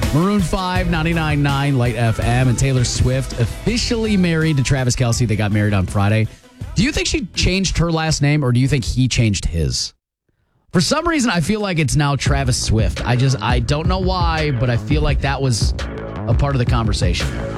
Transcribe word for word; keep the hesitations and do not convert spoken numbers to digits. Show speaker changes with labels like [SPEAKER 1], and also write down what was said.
[SPEAKER 1] Maroon five, ninety-nine point nine Light F M, and Taylor Swift officially married to Travis Kelce. They got married on Friday. Do you think she changed her last name, or do you think he changed his? For some reason, I feel like it's now Travis Swift. I just, I don't know why, but I feel like that was a part of the conversation.